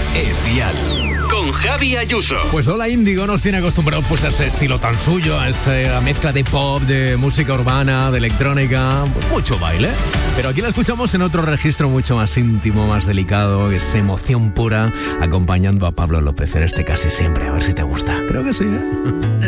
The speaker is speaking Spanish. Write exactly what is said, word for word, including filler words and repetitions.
Es Dial. Con Javi Ayuso. Pues Lola Índigo nos tiene acostumbrados pues, a ese estilo tan suyo, a esa mezcla de pop, de música urbana, de electrónica, pues mucho baile. Pero aquí la escuchamos en otro registro mucho más íntimo, más delicado, es emoción pura, acompañando a Pablo López en este Casi Siempre. A ver si te gusta. Creo que sí, ¿eh?